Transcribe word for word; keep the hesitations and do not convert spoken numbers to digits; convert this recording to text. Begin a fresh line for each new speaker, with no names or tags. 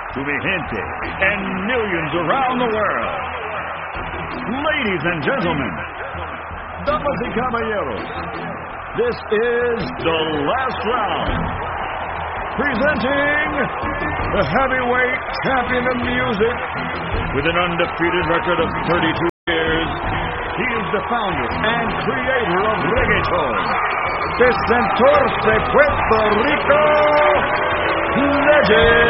to mi gente and millions around the world. Ladies and gentlemen, damas y caballeros, this is the last round. Presenting the heavyweight champion of music with an undefeated record of thirty-two years. He is the founder and creator of reggaeton. The Santurce Puerto Rico Legend.